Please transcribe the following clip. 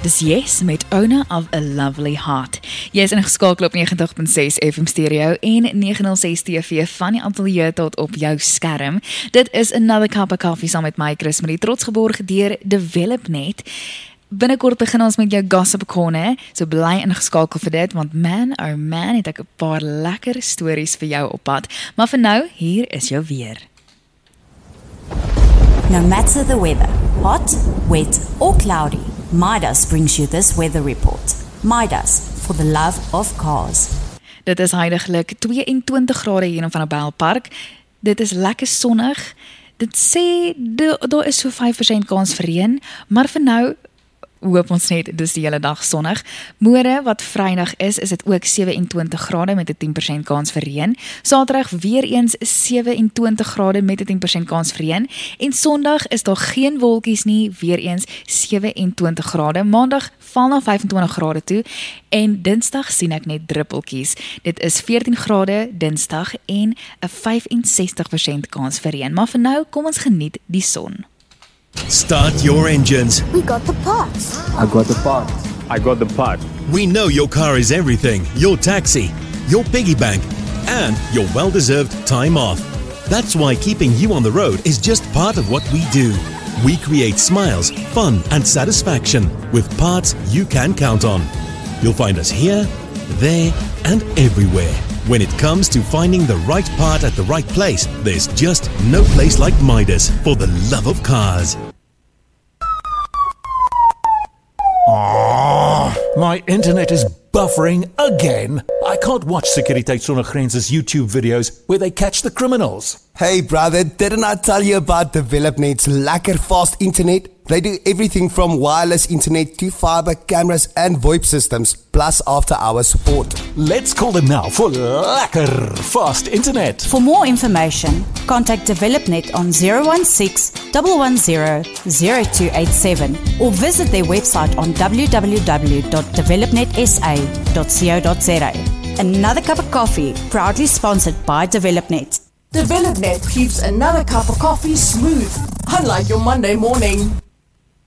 Dis Yes met Owner of a Lovely Heart. Jy is ingeskakel op 90.6 FM Stereo en 906 TV van die ateljee tot op jou skerm. Dit is Another Cup of Coffee saam met my, Chris Marie, trots geborg deur DevelopNet. Binnekort begin ons met jou Gossip Corner, so bly ingeskakel vir dit, want man, oh man, het ek 'n paar lekker stories vir jou op pad. Maar vir nou, hier is jou weer. No matter the weather, hot, wet or cloudy, Midas brings you this weather report. Midas, for the love of cars. Dit is huidiglik 22 grade hier in Van der Bijl Park. Dit is lekker sonnig. Dit sê, daar is so 5% kans vir reën, maar vir nou hoop ons net, dis die hele dag sonnig. Môre, wat Vrydag is dit ook 27 grade met 'n 10% kans vir reën. Saterdag weer eens 27 grade met 'n 10% kans vir reën. En Sondag is daar geen wolkies nie, weer eens 27 grade. Maandag val na 25 grade toe en Dinsdag sien ek net druppeltjies. Dit is 14 grade Dinsdag en 'n 65% kans vir reën. Maar vir nou, kom ons geniet die son. Start your engines. We got the parts. I got the part. I got the part. We know your car is everything. Your taxi, your piggy bank, and your well-deserved time off. That's why keeping you on the road is just part of what we do. We create smiles, fun, and satisfaction with parts you can count on. You'll find us here, there, and everywhere. When it comes to finding the right part at the right place, there's just no place like Midas for the love of cars. My internet is buffering again. I can't watch Sekuriteit Sonder Grense's YouTube videos where they catch the criminals. Hey brother, didn't I tell you about DevelopNet's lekker fast internet? They do everything from wireless internet to fiber, cameras and VoIP systems, plus after-hours support. Let's call them now for lekker fast internet. For more information, contact DevelopNet on 016-110-0287 or visit their website on www.developnetsa.co.za. Another Cup of Coffee, proudly sponsored by DevelopNet. DevelopNet keeps another cup of coffee smooth, unlike your Monday morning.